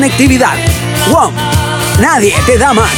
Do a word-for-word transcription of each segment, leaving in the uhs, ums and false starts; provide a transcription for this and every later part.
Conectividad. W O M. Nadie te da más.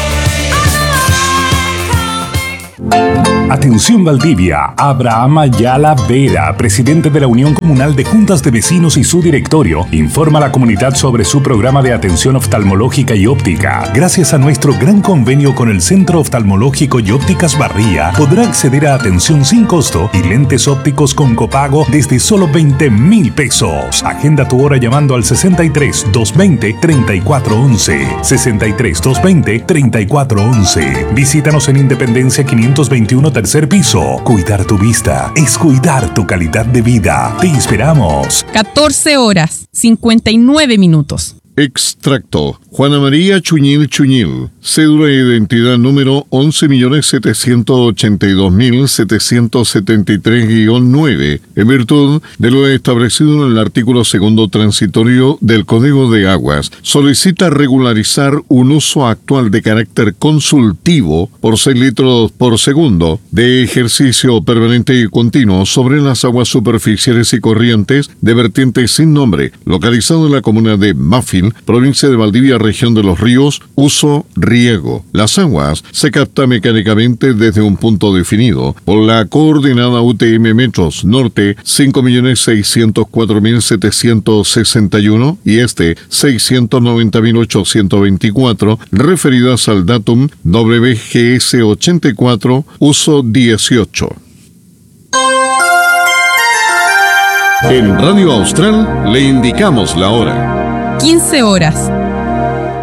Atención Valdivia, Abraham Ayala Vera, presidente de la Unión Comunal de Juntas de Vecinos y su directorio, informa a la comunidad sobre su programa de atención oftalmológica y óptica. Gracias a nuestro gran convenio con el Centro Oftalmológico y Ópticas Barría, podrá acceder a atención sin costo y lentes ópticos con copago desde solo veinte mil pesos. Agenda tu hora llamando al sesenta y tres, doscientos veinte, treinta y cuatro once. sesenta y tres, doscientos veinte, treinta y cuatro once. Visítanos en Independencia quinientos veintiuno, tercer piso. Cuidar tu vista es cuidar tu calidad de vida. Te esperamos. catorce horas, cincuenta y nueve minutos. Extracto. Juana María Chuñil Chuñil. Cédula de identidad número once millones setecientos ochenta y dos mil setecientos setenta y tres guión nueve. En virtud de lo establecido en el artículo segundo transitorio del Código de Aguas, solicita regularizar un uso actual de carácter consultivo por seis litros por segundo de ejercicio permanente y continuo sobre las aguas superficiales y corrientes de vertiente sin nombre, localizado en la comuna de Mafil, provincia de Valdivia, región de Los Ríos, uso riego. Las aguas se captan mecánicamente desde un punto definido por la coordenada U T M Metros Norte cinco millones seiscientos cuatro mil setecientos sesenta y uno y este seiscientos noventa mil ochocientos veinticuatro, referidas al datum W G S ochenta y cuatro, uso dieciocho. En Radio Austral le indicamos la hora. quince horas,